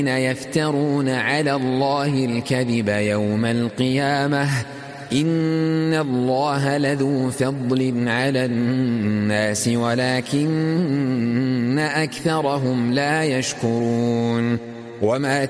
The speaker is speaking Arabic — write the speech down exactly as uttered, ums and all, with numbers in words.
يفترون على الله الكذب يوم القيامة إن الله لذو فضل على الناس ولكن أكثرهم لا يشكرون وما